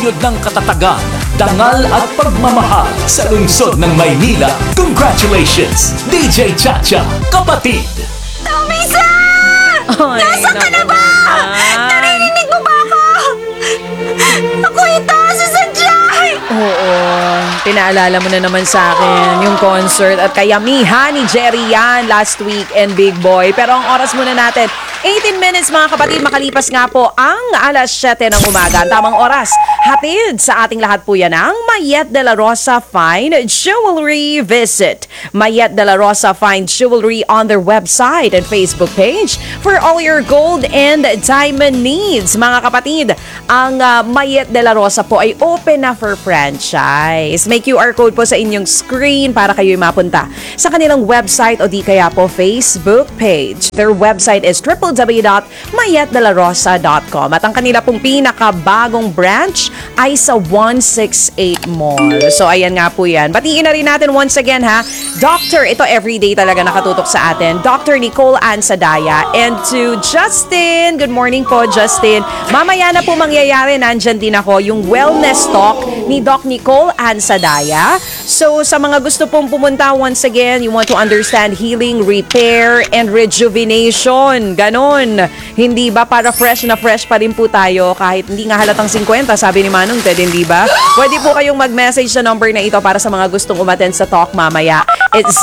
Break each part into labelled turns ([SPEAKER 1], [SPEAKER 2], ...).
[SPEAKER 1] Nagsusuyod ng katatagan, dangal at pagmamahal sa lungsod ng Maynila. Congratulations, DJ Chacha, kapatid!
[SPEAKER 2] Tomisa!
[SPEAKER 3] Ay,
[SPEAKER 2] Nasaan ka na ba? Naririnig mo ba ako? Ako ito, si Sanjay!
[SPEAKER 3] Oo, pinaalala mo na naman sa akin yung concert at kayamihan ni Jerry yan last week and Big Boy. Pero ang oras muna natin, 18 minutes mga kapatid, makalipas nga po ang alas 7 ng umaga. Ang tamang oras, hatid sa ating lahat po yan ang Mayet de la Rosa Fine Jewelry. Visit Mayet de la Rosa Fine Jewelry on their website and Facebook page for all your gold and diamond needs. Mga kapatid, ang Mayet de la Rosa po ay open na for franchise. May QR code po sa inyong screen para kayo'y mapunta sa kanilang website o di kaya po Facebook page. Their website is www.mayetdelarosa.com at ang kanila pong pinakabagong branch ay sa 168 Mall. So ayan nga po yan. Batiin na rin natin once again ha, Dr. Ito everyday talaga nakatutok sa atin, Dr. Nicole Ann Sadaya, and to Justin. Good morning po, Justin. Mamaya na po mangyayari, nandyan din ako, yung wellness talk ni Doc Nicole Ann Sadaya. So sa mga gusto pong pumunta, once again, you want to understand healing, repair, and rejuvenation. Ganon. Hindi ba para fresh na fresh pa rin po tayo kahit hindi nga halatang 50, sabi ni Manong Ted, hindi ba? Pwede po kayong mag-message sa number na ito para sa mga gustong umattend sa talk mamaya. It's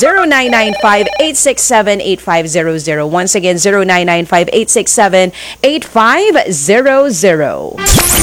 [SPEAKER 3] 0995-867-8500. Once again, 0995-867-8500.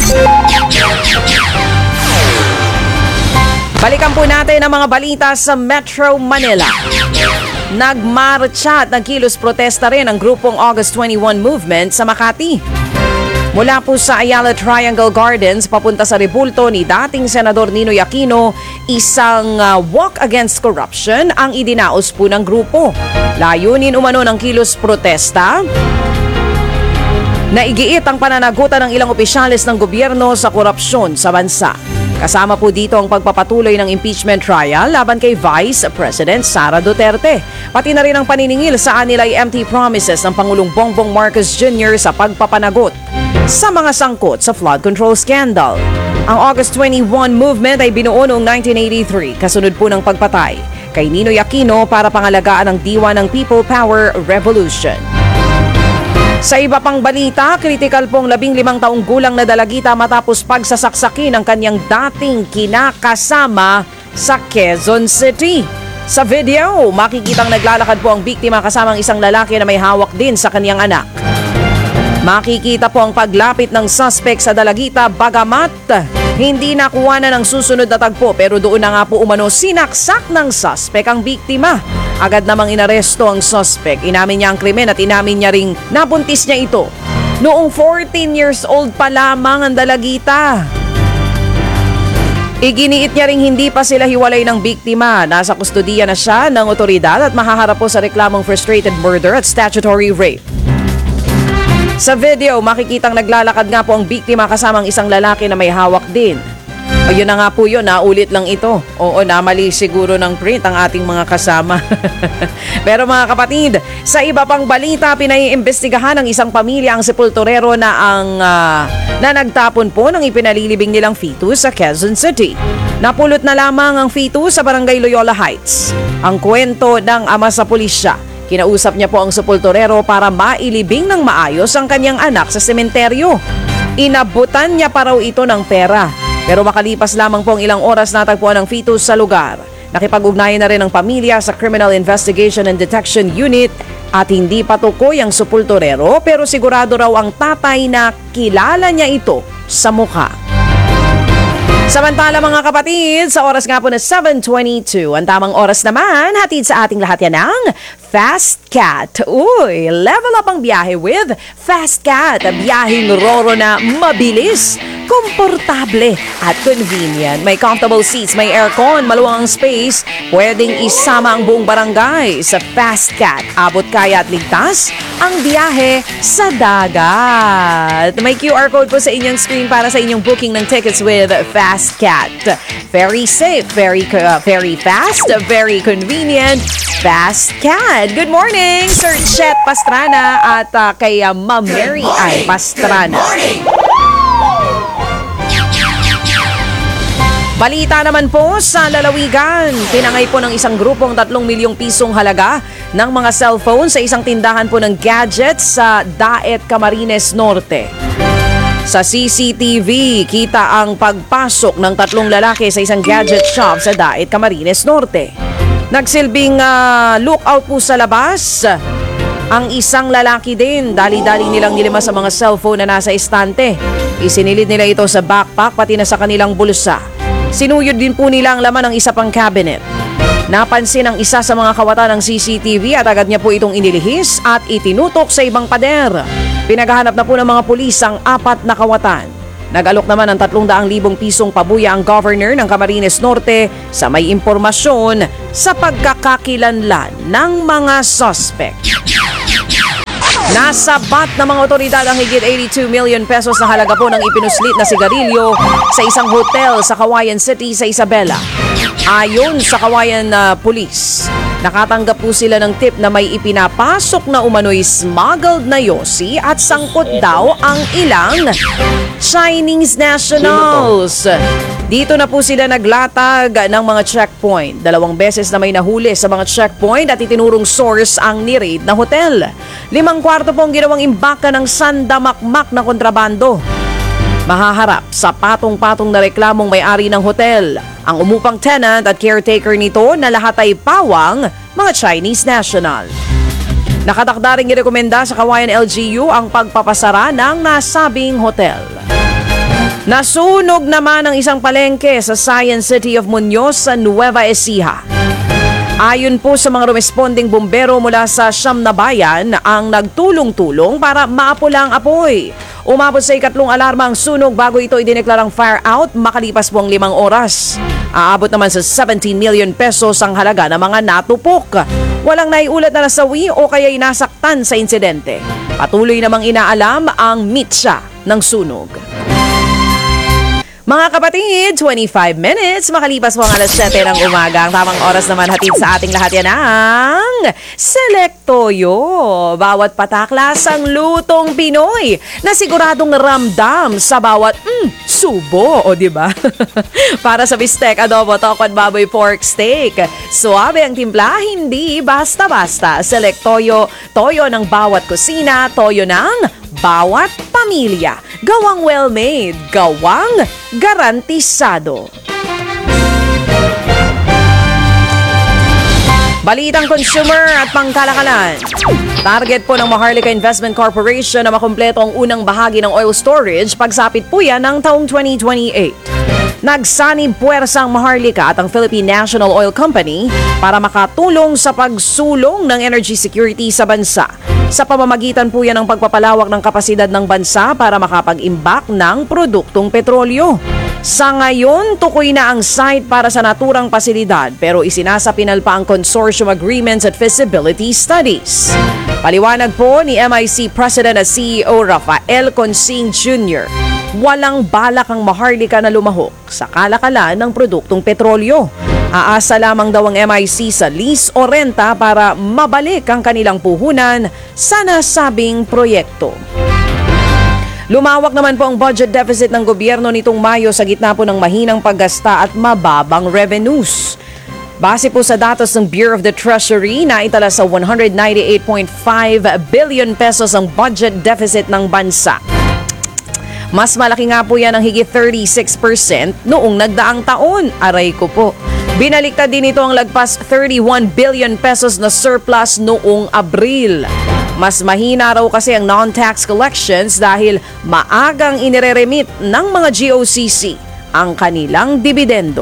[SPEAKER 3] Balikan po natin ang mga balita sa Metro Manila. Nagmarcha at nagkilos protesta rin ang grupong August 21 Movement sa Makati. Mula po sa Ayala Triangle Gardens papunta sa rebulto ni dating Senador Ninoy Aquino, isang walk against corruption ang idinaos po ng grupo. Layunin umano ng kilos protesta, naigiit ang pananagutan ng ilang opisyalis ng gobyerno sa korupsyon sa bansa. Kasama po dito ang pagpapatuloy ng impeachment trial laban kay Vice President Sara Duterte. Pati na rin ang paniningil sa anilay empty promises ng Pangulong Bongbong Marcos Jr. sa pagpapanagot sa mga sangkot sa flood control scandal. Ang August 21 movement ay binuo noong 1983 kasunod po ng pagpatay kay Ninoy Aquino para pangalagaan ang diwa ng People Power Revolution. Sa iba pang balita, kritikal pong 15 taong gulang na dalagita matapos pagsasaksakin ng kanyang dating kinakasama sa Quezon City. Sa video, makikitang naglalakad po ang biktima kasamang isang lalaki na may hawak din sa kanyang anak. Makikita po ang paglapit ng suspect sa dalagita bagamat hindi nakuha na ng susunod na tagpo pero doon na nga po umano sinaksak ng suspect ang biktima. Agad namang inaresto ang suspect. Inamin niya ang krimen at inamin niya ring nabuntis niya ito. Noong 14 years old pa lamang ang dalagita. Iginiit niya ring hindi pa sila hiwalay ng biktima. Nasa kustudiya na siya ng otoridad at mahaharap po sa reklamong frustrated murder at statutory rape. Sa video, makikitang naglalakad nga po ang biktima kasamang isang lalaki na may hawak din. Ayun na nga po yun, naulit lang ito. Oo, namali siguro ng print ang ating mga kasama. Pero mga kapatid, sa iba pang balita, pinaiimbestigahan ng isang pamilya ang sepulturero na nagtapon po ng ipinalilibing nilang fetus sa Quezon City. Napulot na lamang ang fetus sa Barangay Loyola Heights. Ang kwento ng ama sa pulisya, kinausap niya po ang sepulturero para mailibing ng maayos ang kanyang anak sa sementeryo. Inabutan niya pa raw ito ng pera. Pero makalipas lamang po ang ilang oras natagpuan ang fetus sa lugar. Nakipag-ugnayan na rin ang pamilya sa Criminal Investigation and Detection Unit at hindi patukoy ang sepulturero pero sigurado raw ang tatay na kilala niya ito sa mukha. Samantala mga kapatid, sa oras nga po na 7:22, ang tamang oras naman, hatid sa ating lahat yan ng Fast Cat. Uy, level up ang biyahe with Fast Cat. Biyaheng Roro na mabilis, komportable at convenient. May comfortable seats, may aircon, maluwang ang space. Pwedeng isama ang buong barangay sa Fast Cat. Abot kaya at ligtas ang biyahe sa dagat. May QR code po sa inyong screen para sa inyong booking ng tickets with Fast Cat. Very safe, very fast, very convenient. Fast Cat. Good morning, Sir Chet Pastrana at kay Ma'am Mary Ay Pastrana. Balita naman po sa lalawigan, tinangay po ng isang grupong 3 milyong pisong halaga ng mga cellphone sa isang tindahan po ng gadgets sa Daet, Camarines Norte. Sa CCTV, kita ang pagpasok ng 3 lalaki sa isang gadget shop sa Daet, Camarines Norte. Nagsilbing lookout po sa labas. Ang isang lalaki din, dali-dali nilang nilima sa mga cellphone na nasa estante. Isinilid nila ito sa backpack pati na sa kanilang bulsa. Sinuyod din po nila ang laman ng isa pang cabinet. Napansin ang isa sa mga kawatan ng CCTV at agad niya po itong inilihis at itinutok sa ibang pader. Pinaghahanap na po ng mga pulis ang 4 na kawatan. Nag-alok naman ng 300,000 pisong pabuya ang governor ng Camarines Norte sa may impormasyon sa pagkakakilanlan ng mga suspect. Nasabat ng mga otoridad ang higit 82 million pesos na halaga po ng ipinuslit na sigarilyo sa isang hotel sa Cauayan City sa Isabela. Ayon sa Cauayan Police, nakatanggap po sila ng tip na may ipinapasok na umano'y smuggled na yosi at sangkot daw ang ilang Chinese nationals. Dito na po sila naglatag ng mga checkpoint. 2 beses na may nahuli sa mga checkpoint at itinurong source ang ni-raid na hotel. 5 kwarto pong ginawang imbaka ng sandamakmak na kontrabando. Mahaharap sa patong-patong na reklamong may-ari ng hotel, ang umupang tenant at caretaker nito na lahat ay pawang mga Chinese national. Nakatakda ring irekomenda sa Cauayan LGU ang pagpapasara ng nasabing hotel. Nasunog naman ang isang palengke sa Science City of Muñoz sa Nueva Ecija. Ayon po sa mga responding bumbero mula sa siyam na bayan ang nagtulong-tulong para maapula ang apoy. Umabot sa 2nd alarma ang sunog bago ito idineklarang fire out makalipas po ang 5 oras. Aabot naman sa 17 million pesos ang halaga ng mga natupok. Walang naiulat na nasawi o kaya'y nasaktan sa insidente. Patuloy namang inaalam ang mitsa ng sunog. Mga kapatid, 25 minutes makalipas po ang alas 7 ng umaga. Ang tamang oras naman hatid sa ating lahat yan ang Selectoyo. Bawat pataklasang lutong Pinoy na siguradong ramdam sa bawat subo, o diba? Para sa bistec, adobo, tokwa at baboy pork steak. Suabe ang timpla, hindi basta-basta. Selectoyo, toyo ng bawat kusina, toyo ng bawat pamilya. Gawang well-made, gawang garantisado. Balitang consumer at pangkalakalan. Target po ng Maharlika Investment Corporation na makumpleto ang unang bahagi ng oil storage pagsapit po yan ng taong 2028. Nagsanib puwersa ang Maharlika at ang Philippine National Oil Company para makatulong sa pagsulong ng energy security sa bansa. Sa pamamagitan po yan ng pagpapalawak ng kapasidad ng bansa para makapag-imbak ng produktong petrolyo. Sa ngayon, tukoy na ang site para sa naturang pasilidad pero isinasapinal pa ang consortium agreements at feasibility studies. Paliwanag po ni MIC President at CEO Rafael Consing Jr., walang balak ang Maharlika na lumahok sa kalakalan ng produktong petrolyo. Aasa lamang daw ang MIC sa lease o renta para mabalik ang kanilang puhunan sa nasabing proyekto. Lumawak naman po ang budget deficit ng gobyerno nitong Mayo sa gitna po ng mahinang paggasta at mababang revenues. Base po sa datos ng Bureau of the Treasury, naitala sa 198.5 billion pesos ang budget deficit ng bansa. Mas malaki nga po yan ang higit 36% noong nagdaang taon. Aray ko po. Binaliktad din ito ang lagpas 31 billion pesos na surplus noong Abril. Mas mahina raw kasi ang non-tax collections dahil maagang inireremit ng mga GOCC ang kanilang dibidendo.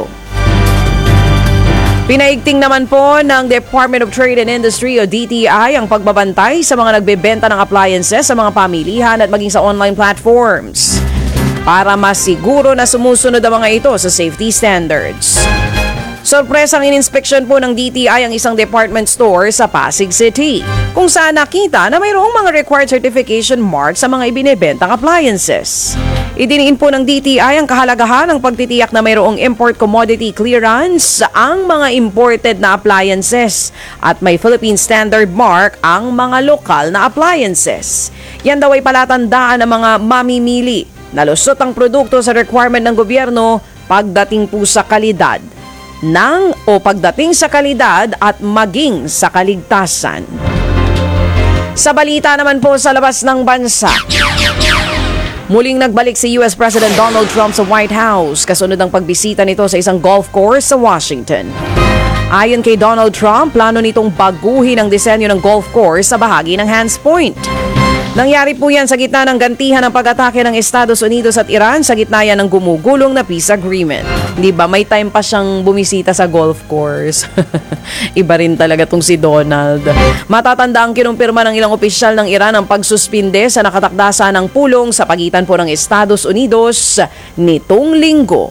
[SPEAKER 3] Pinaigting naman po ng Department of Trade and Industry o DTI ang pagbabantay sa mga nagbebenta ng appliances sa mga pamilihan at maging sa online platforms para masiguro na sumusunod ang mga ito sa safety standards. Sorpresang ininspeksyon po ng DTI ang isang department store sa Pasig City, kung saan nakita na mayroong mga required certification mark sa mga ibinebentang appliances. Idiniin po ng DTI ang kahalagahan ng pagtitiyak na mayroong import commodity clearance ang mga imported na appliances at may Philippine Standard Mark ang mga lokal na appliances. Yan daw ay palatandaan ng mga mamimili na lusot ang produkto sa requirement ng gobyerno pagdating po sa kalidad pagdating sa kalidad at maging sa kaligtasan. Sa balita naman po sa labas ng bansa, muling nagbalik si US President Donald Trump sa White House kasunod ng pagbisita nito sa isang golf course sa Washington. Ayon kay Donald Trump, plano nitong baguhin ang disenyo ng golf course sa bahagi ng Hans Point. Nangyari po yan sa gitna ng gantihan ng pag-atake ng Estados Unidos at Iran sa gitna yan ng gumugulong na peace agreement. Di ba may time pa siyang bumisita sa golf course? Iba rin talaga tong si Donald. Matatanda ang kinumpirma ng ilang opisyal ng Iran ang pagsuspinde sa nakatakdasa ng pulong sa pagitan po ng Estados Unidos nitong linggo.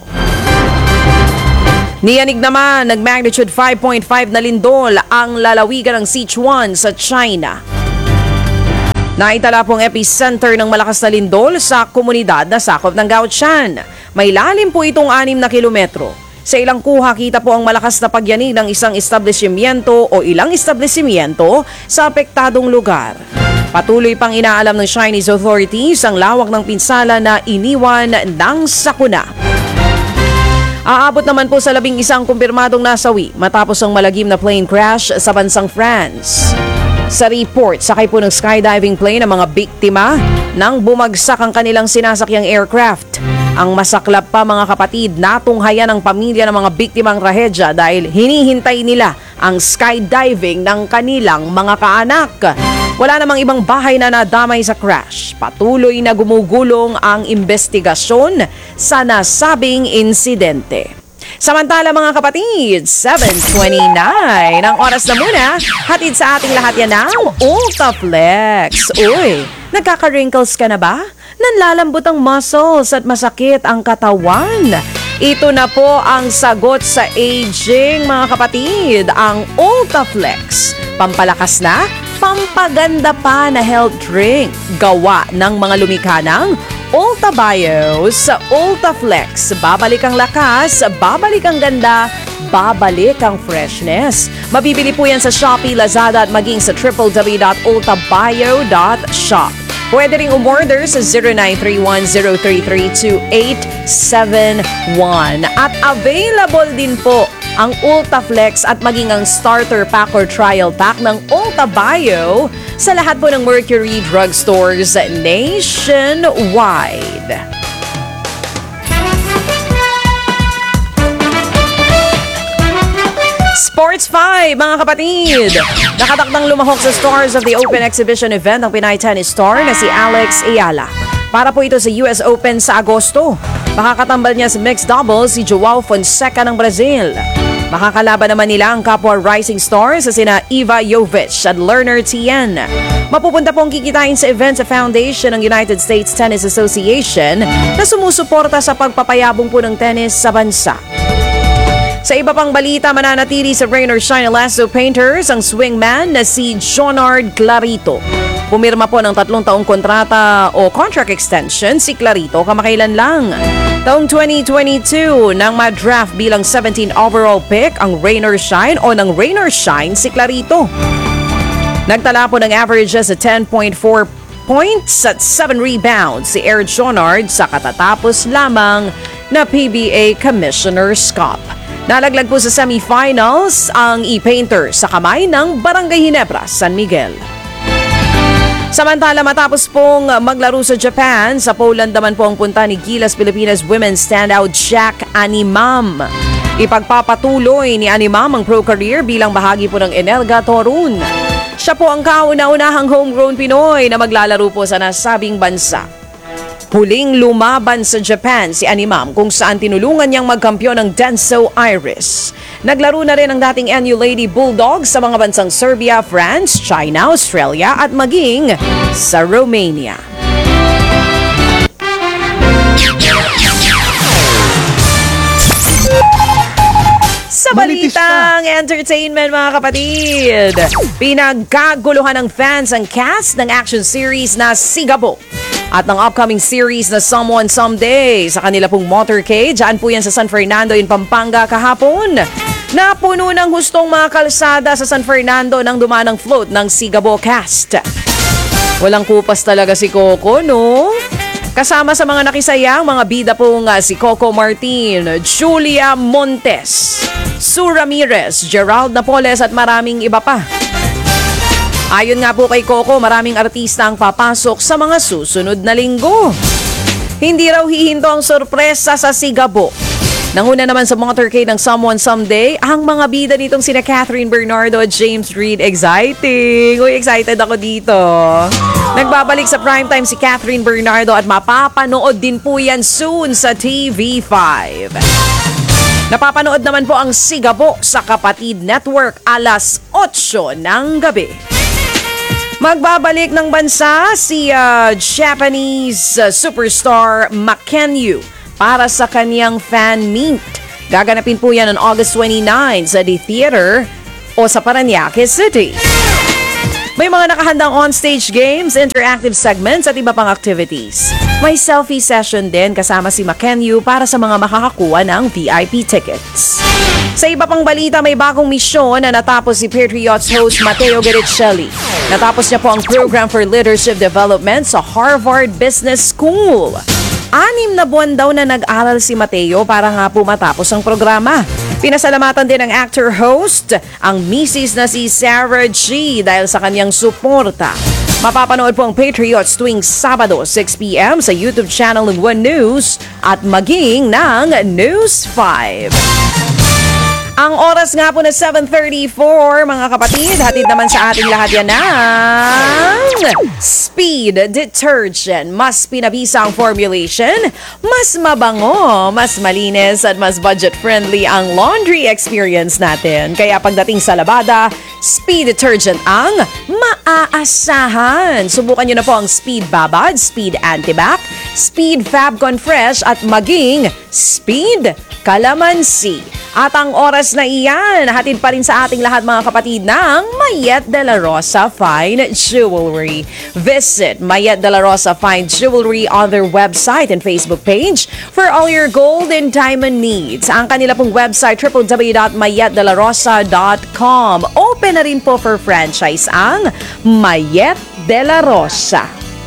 [SPEAKER 3] Niyanig naman, nag-magnitude 5.5 na lindol ang lalawigan ng Sichuan sa China. Naitala pong epicenter ng malakas na lindol sa komunidad na sakop ng Gaotian. May lalim po itong 6 na kilometro. Sa ilang kuha, kita po ang malakas na pagyanig ng isang establishmento o ilang establishmento sa apektadong lugar. Patuloy pang inaalam ng Chinese authorities ang lawak ng pinsala na iniwan ng sakuna. Aabot naman po sa 11 kumpirmadong nasawi matapos ang malagim na plane crash sa bansang France. Sa report, sakay po ng skydiving plane ang mga biktima nang bumagsak ang kanilang sinasakyang aircraft. Ang masaklap pa mga kapatid, natunghayan ang pamilya ng mga biktimang trahedya dahil hinihintay nila ang skydiving ng kanilang mga kaanak. Wala namang ibang bahay na nadamay sa crash. Patuloy na gumugulong ang investigasyon sa nasabing insidente. Samantala mga kapatid, 7:29 ang oras na muna. Hatid sa ating lahat yan ng Ultaflex. Uy, nagkaka-wrinkles ka na ba? Nanlalambot ang muscles at masakit ang katawan. Ito na po ang sagot sa aging mga kapatid, ang Ultaflex. Pampalakas na, pampaganda pa na health drink. Gawa ng mga lumikha ng Ulta Bio sa Ultaflex. Babalik ang lakas, babalik ang ganda, babalik ang freshness. Mabibili po yan sa Shopee, Lazada at maging sa www.ultabio.shop. Pwede ring umorder sa 0931-033-2871. At available din po ang Ultaflex at maging ang starter pack or trial pack ng Ulta Bio sa lahat po ng Mercury drugstores nationwide. Sports 5, mga kapatid! Nakatakdang lumahok sa stars of the Open Exhibition event ang Pinay tennis star na si Alex Ayala. Para po ito sa US Open sa Agosto. Makakatambal niya sa mixed doubles si Joao Fonseca ng Brazil. Makakalaban naman nila ang kapwa rising stars sa sina Iva Jovic at Lerner Tien. Mapupunta pong kikitain sa event sa foundation ng United States Tennis Association na sumusuporta sa pagpapayabong po ng tennis sa bansa. Sa iba pang balita, mananatili sa Rain or Shine Elasto Painters ang swingman na si Jonard Clarito. Pumirma po ng 3 taong kontrata o contract extension si Clarito kamakailan lang. Taong 2022 nang ma-draft bilang 17 overall pick ang Rain or Shine o ng Rain or Shine si Clarito. Nagtala po ng averages sa 10.4 points at 7 rebounds si Air Jonard sa katatapos lamang na PBA Commissioner's Cup. Nalaglag po sa semifinals ang e-painter sa kamay ng Barangay Ginebra, San Miguel. Samantala matapos pong maglaro sa Japan, sa Poland naman po ang punta ni Gilas Pilipinas Women's Standout Jack Animam. Ipagpapatuloy ni Animam ang pro career bilang bahagi po ng Enelga Torun. Siya po ang kauna-unahang homegrown Pinoy na maglalaro po sa nasabing bansa. Huling lumaban sa Japan si Animam kung saan tinulungan niyang magkampiyon ng Denso Iris. Naglaro na rin ang dating NU Lady Bulldogs sa mga bansang Serbia, France, China, Australia at maging sa Romania. Sa balitang entertainment mga kapatid, pinagkaguluhan ng fans ang cast ng action series na Sigabo at ng upcoming series na Someone Someday sa kanila pong motorcade. Diyan po yan sa San Fernando in Pampanga kahapon. Napuno ng hustong mga kalsada sa San Fernando nang dumaan ang float ng Sigabo cast. Walang kupas talaga si Coco, no? Kasama sa mga nakisayang mga bida pong si Coco Martin, Julia Montes, Sue Ramirez, Gerald Napoles at maraming iba pa. Ayon nga po kay Coco, maraming artista ang papasok sa mga susunod na linggo. Hindi raw hihinto ang sorpresa sa Sigabo. Nanguna naman sa motorcade ng Someone Someday, ang mga bida nitong sina Catherine Bernardo at James Reid. Exciting! Uy, excited ako dito. Nagbabalik sa primetime si Catherine Bernardo at mapapanood din po yan soon sa TV5. Napapanood naman po ang Sigabo sa Kapatid Network alas 8 ng gabi. Magbabalik ng bansa si Japanese superstar Makenyu para sa kanyang fan meet. Gaganapin po yan on August 29 sa The Theater o sa Parañaque City. May mga nakahandang on-stage games, interactive segments at iba pang activities. May selfie session din kasama si Makenyu para sa mga makakakuha ng VIP tickets. Sa iba pang balita, may bagong misyon na natapos si Patriots host Matteo Guerricelli. Natapos niya po ang Program for Leadership Development sa Harvard Business School. 6 na buwan daw na nag-aral si Matteo para nga po matapos ang programa. Pinasalamatan din ng actor-host ang misis na si Sarah G dahil sa kanyang suporta. Mapapanood po ang Patriots tuwing Sabado 6 p.m. sa YouTube channel ng One News at maging ng News 5. Ang oras nga po na 7:34, mga kapatid. Hatid naman sa ating lahat yan ng Speed Detergent. Mas pinabisa ang formulation, mas mabango, mas malinis at mas budget-friendly ang laundry experience natin. Kaya pagdating sa labada, Speed Detergent ang maaasahan. Subukan nyo na po ang Speed Babad, Speed Antibac, Speed Fabcon Fresh at maging Speed Calamansi. At ang oras na iyan, hatid pa rin sa ating lahat mga kapatid ng Mayet de la Rosa Fine Jewelry. Visit Mayet de la Rosa Fine Jewelry on their website and Facebook page for all your gold and diamond needs. Ang kanila pong website, www.mayetdelarosa.com. Open na rin po for franchise ang Mayet de la Rosa.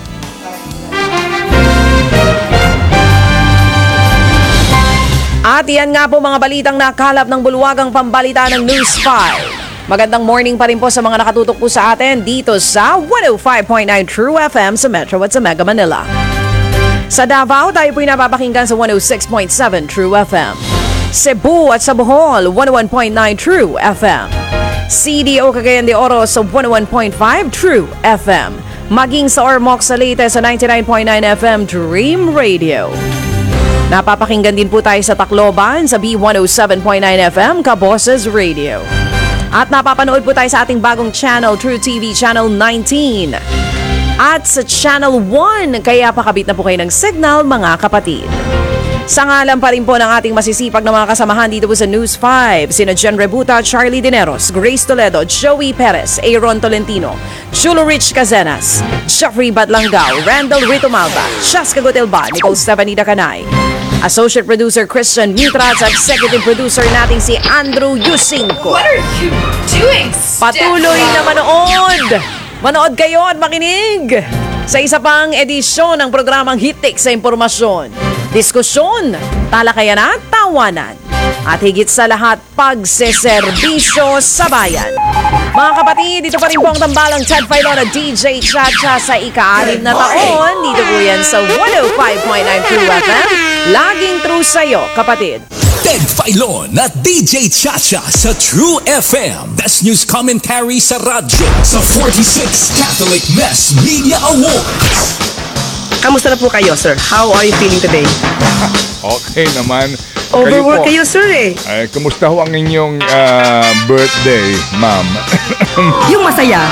[SPEAKER 3] At yan nga po mga balitang nakalap ng bulwagang pambalita ng News 5. Magandang morning pa rin po sa mga nakatutok po sa atin dito sa 105.9 True FM sa Metro at sa Mega Manila. Sa Davao, tayo po'y napapakinggan sa 106.7 True FM. Cebu at sa Bohol, 101.9 True FM. CDO Cagayan de Oro sa 101.5 True FM. Maging sa Ormoc sa Leyte sa 99.9 FM Dream Radio. Napapakinggan din po tayo sa Tacloban sa B107.9 FM Kaboses Radio. At napapanood po tayo sa ating bagong channel, True TV Channel 19. At sa Channel 1, kaya pakabit na po kayo ng signal mga kapatid. Sa ngalan pa rin po ng ating masisipag na mga kasamahan dito po sa News 5, sina Jen Rebuta, Charlie Dineros, Grace Toledo, Joey Perez, Aaron Tolentino, Chulo Rich Cazenas, Jeffrey Badlangao, Randall Rito Malva, Shaska Gotelba, Nicole Stefanida Canay, Associate Producer Christian Mitra at Executive Producer nating si Andrew Yusinko.
[SPEAKER 2] What are you doing,
[SPEAKER 3] Patuloy na manood! Manood kayo at makinig sa isa pang edisyon ng programang Hitik sa Impormasyon. Diskusyon, talakayan at tawanan. At higit sa lahat, pagseserbisyo sa bayan. Mga kapatid, dito pa rin po ang tambalang Ted Filon at DJ Chacha sa ika-6 na taon. Dito po yan sa 105.9 True FM. Laging true sa'yo, kapatid.
[SPEAKER 1] Ted Filon at DJ Chacha sa True FM. Best news commentary sa radyo sa 46th Catholic Mass Media Awards.
[SPEAKER 4] Kamusta na po kayo, sir? How are you feeling today?
[SPEAKER 5] Okay naman.
[SPEAKER 4] Overwork
[SPEAKER 5] Kayo
[SPEAKER 4] kayo, sir eh.
[SPEAKER 5] po, kumusta ho ang inyong birthday, ma'am?
[SPEAKER 4] Yung masaya.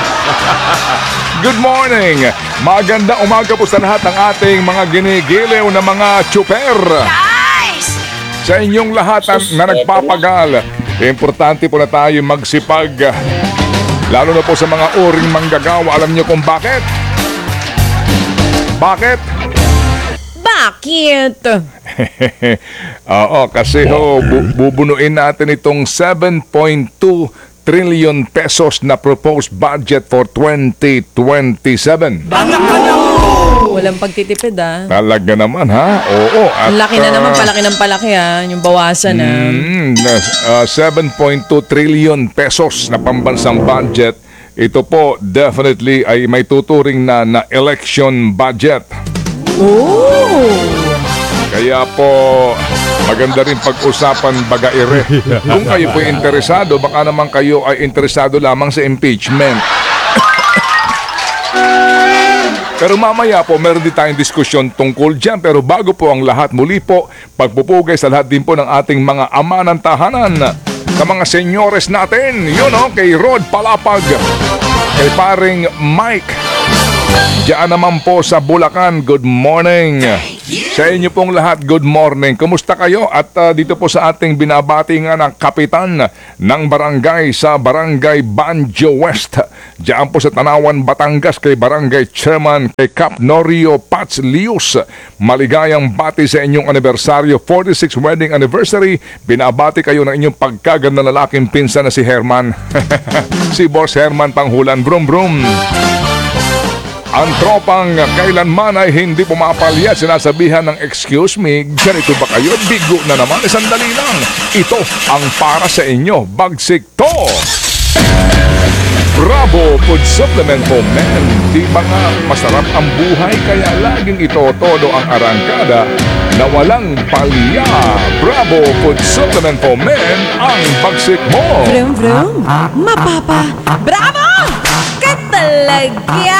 [SPEAKER 5] Good morning! Magandang umaga po sa lahat ng ating mga ginigiliw na mga tsuper.
[SPEAKER 2] Guys!
[SPEAKER 5] Sa inyong lahat na nagpapagal, importante po na tayo magsipag. Lalo na po sa mga uring manggagawa. Alam niyo kung bakit? Bakit?
[SPEAKER 3] Bakit?
[SPEAKER 5] Oo, kasi bubunuin natin itong 7.2 trillion pesos na proposed budget for 2027.
[SPEAKER 3] Walang pagtitipid
[SPEAKER 5] Talaga naman ha? Oo. At,
[SPEAKER 3] Ang laki na naman, palaki ng palaki yung bawasan
[SPEAKER 5] 7.2 trillion pesos na pambansang budget. Ito po definitely ay may tuturing na election budget. Kaya po maganda rin pag-usapan bagaire. Kung kayo po interesado, baka naman kayo ay interesado lamang sa impeachment. Pero mamaya po, meron din tayong diskusyon tungkol dyan. Pero bago po ang lahat, muli po, pagpupugay sa lahat din po ng ating mga ama ng tahanan, sa mga senyores natin, kay Rod Palapag, kay paring Mike, diyan naman po sa Bulacan, good morning. Sa inyo pong lahat, good morning. Kumusta kayo? At dito po sa ating binabati nga ng kapitan ng barangay sa Barangay Banjo West. Diyan po sa Tanawan, Batangas, kay Barangay Chairman, kay Cap Norio Pats Lius. Maligayang bati sa inyong anibersaryo, 46th wedding anniversary. Binabati kayo ng inyong pagkaganda lalaking pinsan na si Herman. Si Boss Herman Panghulan, brum brum. Ang tropang kailanman ay hindi pumapalya, sinasabihan ng excuse me, ganito ba kayo? Bigo na naman, sandali lang. Ito ang para sa inyo, bagsik to. Bravo Food Supplement for Men. Di ba nga masarap ang buhay kaya laging ito todo ang arangkada na walang palya. Bravo Food Supplement for Men ang bagsik mo.
[SPEAKER 3] Vroom, vroom. Mapapa. Bravo! Katalaga!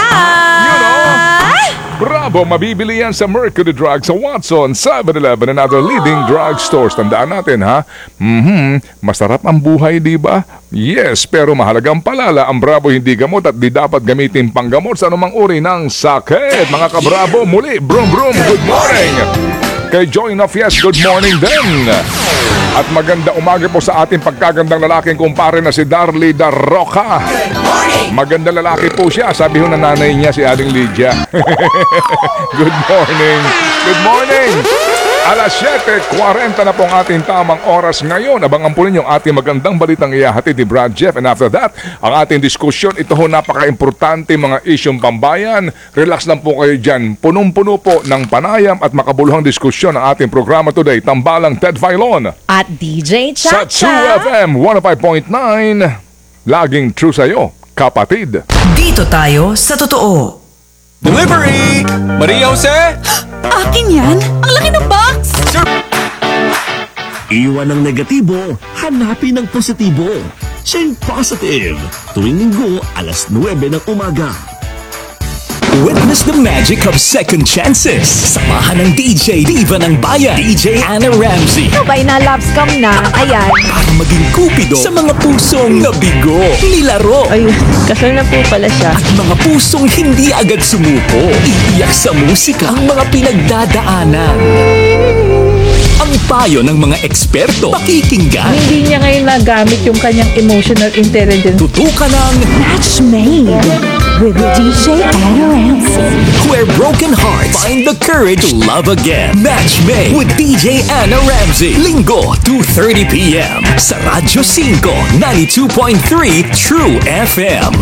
[SPEAKER 5] Bravo, mabibili yan sa Mercury Drug sa Watson, 7-Eleven and other leading drugstores. Tandaan natin ha, masarap ang buhay, di ba? Yes, pero mahalagang palala, ang Bravo hindi gamot at di dapat gamitin panggamot sa anumang uri ng sakit. Mga ka-Bravo, muli, brum brum, good morning! Kay Joy Nafies, good morning din. At maganda umaga po sa ating pagkagandang lalaking kumpare na si Darly Darroca. Maganda lalaki po siya. Sabi ho na nanay niya si Aling Lydia. Good morning. Good morning. Alas 7:40 na po ang ating tamang oras ngayon. Abangan po ninyo ang ating magandang balitang ihahatid ni Brad Jeff. And after that, ang ating diskusyon. Ito ho napaka-importante mga isyong pambayan. Relax lang po kayo dyan. Punong-puno po ng panayam at makabuluhang diskusyon ang ating programa today. Tambalang Ted Filon.
[SPEAKER 3] At DJ
[SPEAKER 5] Sa
[SPEAKER 3] Chacha.
[SPEAKER 5] 2 FM 105.9. Laging true sa'yo, kapatid.
[SPEAKER 4] Dito tayo sa totoo.
[SPEAKER 1] Delivery! Maria Jose?
[SPEAKER 2] Akin yan? Ang laki ng box!
[SPEAKER 6] Iwan ang negatibo, hanapin ang positibo. Think positive. Tuwing Linggo, alas 9 ng umaga.
[SPEAKER 1] Witness the magic of second chances. Samahan ng DJ Diva ng Bayan, DJ Anna Ramsey.
[SPEAKER 2] Sabay na love scam na. Ayan.
[SPEAKER 1] Para maging kupido sa mga pusong nabigo, nilaro.
[SPEAKER 7] Ay, kasal na po pala siya.
[SPEAKER 1] At mga pusong hindi agad sumuko. Iiyak sa musika ang mga pinagdadaanan. Ang payo ng mga eksperto, pakikinggan.
[SPEAKER 7] Hindi niya ngayon nagamit yung kanyang emotional intelligence.
[SPEAKER 1] Tutukan ng
[SPEAKER 2] Match made with DJ Anna Ramsey.
[SPEAKER 1] Where broken hearts find the courage to love again. Match made with DJ Anna Ramsey. Linggo, 2:30 p.m. sa Radyo 5, 92.3 True FM.